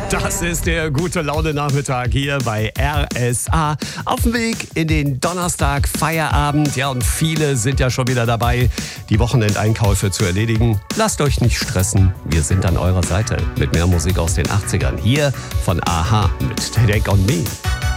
Das ist der Gute-Laune-Nachmittag hier bei RSA. Auf dem Weg in den Donnerstag, Feierabend. Ja, und viele sind ja schon wieder dabei, die Wochenendeinkäufe zu erledigen. Lasst euch nicht stressen, wir sind an eurer Seite mit mehr Musik aus den 80ern. Hier von Aha mit Take On Me.